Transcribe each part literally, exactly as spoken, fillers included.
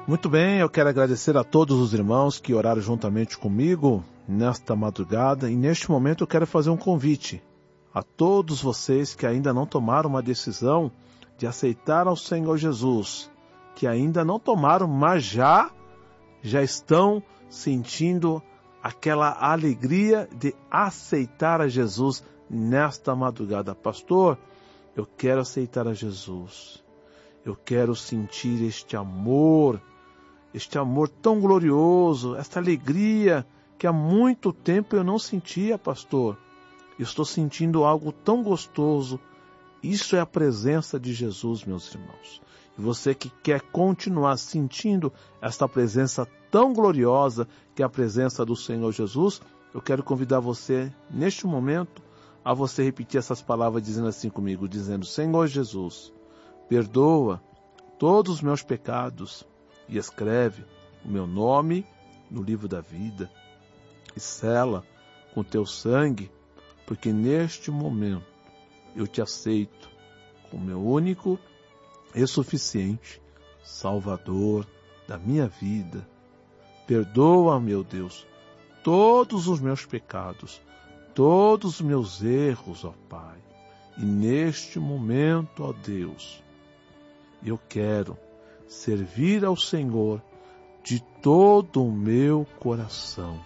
Muito bem, eu quero agradecer a todos os irmãos que oraram juntamente comigo nesta madrugada, e neste momento eu quero fazer um convite a todos vocês que ainda não tomaram uma decisão de aceitar ao Senhor Jesus, que ainda não tomaram, mas já, já estão sentindo aquela alegria de aceitar a Jesus nesta madrugada. Pastor, eu quero aceitar a Jesus, eu quero sentir este amor, este amor tão glorioso, esta alegria que há muito tempo eu não sentia, pastor. Eu estou sentindo algo tão gostoso. Isso é a presença de Jesus, meus irmãos. E você que quer continuar sentindo esta presença tão gloriosa, que é a presença do Senhor Jesus, eu quero convidar você, neste momento, a você repetir essas palavras dizendo assim comigo, dizendo: Senhor Jesus, perdoa todos os meus pecados e escreve o meu nome no livro da vida e sela com teu sangue, porque neste momento eu te aceito como meu único e suficiente Salvador da minha vida. Perdoa, meu Deus, todos os meus pecados, todos os meus erros, ó Pai. E neste momento, ó Deus, eu quero servir ao Senhor de todo o meu coração,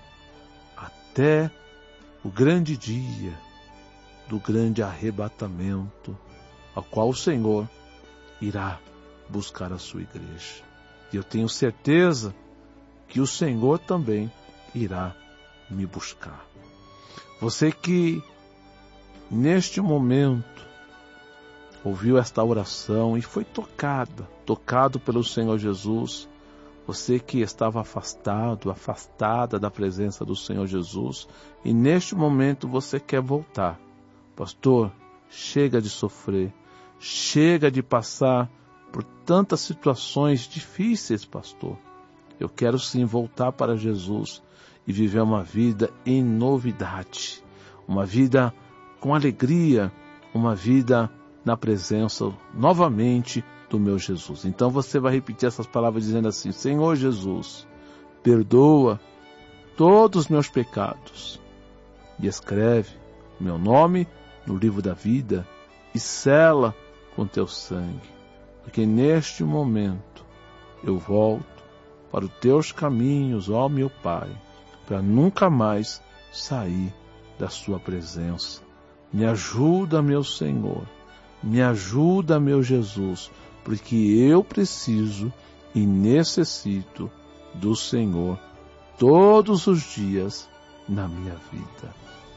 até o grande dia do grande arrebatamento, ao qual o Senhor irá buscar a sua igreja. E eu tenho certeza que o Senhor também irá me buscar. Você que neste momento ouviu esta oração e foi tocada, tocado pelo Senhor Jesus, você que estava afastado, afastada da presença do Senhor Jesus, e neste momento você quer voltar. Pastor, chega de sofrer, chega de passar por tantas situações difíceis, pastor. Eu quero sim voltar para Jesus e viver uma vida em novidade, uma vida com alegria, uma vida na presença novamente do meu Jesus. Então você vai repetir essas palavras dizendo assim: Senhor Jesus, perdoa todos os meus pecados e escreve o meu nome no livro da vida e sela com teu sangue, porque neste momento eu volto para os teus caminhos, ó meu Pai, para nunca mais sair da sua presença. Me ajuda, meu Senhor, me ajuda, meu Jesus, porque eu preciso e necessito do Senhor todos os dias na minha vida.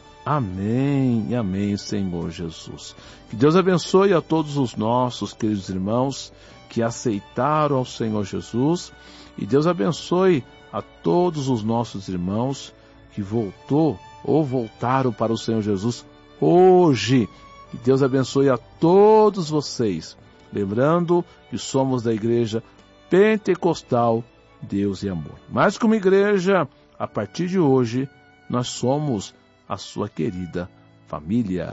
Amém e amém, Senhor Jesus. Que Deus abençoe a todos os nossos queridos irmãos que aceitaram ao Senhor Jesus, e Deus abençoe a todos os nossos irmãos que voltou ou voltaram para o Senhor Jesus hoje. Que Deus abençoe a todos vocês. Lembrando que somos da Igreja Pentecostal Deus e Amor. Mais que uma igreja, a partir de hoje, nós somos a sua querida família.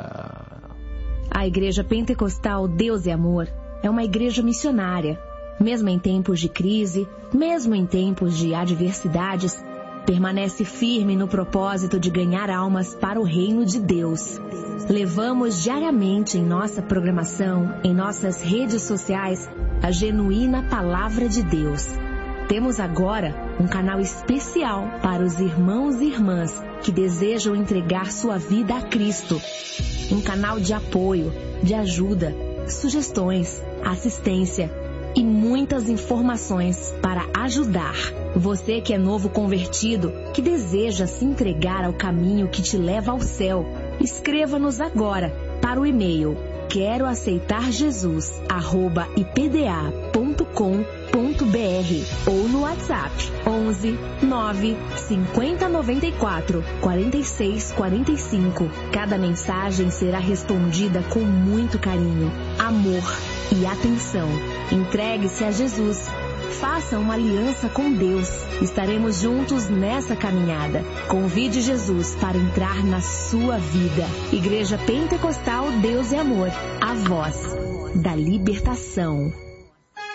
A Igreja Pentecostal Deus e Amor é uma igreja missionária. Mesmo em tempos de crise, mesmo em tempos de adversidades, permanece firme no propósito de ganhar almas para o reino de Deus. Levamos diariamente em nossa programação, em nossas redes sociais, a genuína Palavra de Deus. Temos agora um canal especial para os irmãos e irmãs que desejam entregar sua vida a Cristo. Um canal de apoio, de ajuda, sugestões, assistência e muitas informações para ajudar. Você que é novo convertido, que deseja se entregar ao caminho que te leva ao céu, escreva-nos agora para o e-mail quero aceitar Jesus arroba i p d a ponto com ponto b r ou no WhatsApp onze nove cinquenta noventa e quatro quarenta e seis quarenta e cinco. Cada mensagem será respondida com muito carinho, amor e atenção. Entregue-se a Jesus. Faça uma aliança com Deus. Estaremos juntos nessa caminhada. Convide Jesus para entrar na sua vida. Igreja Pentecostal Deus e Amor, a voz da libertação.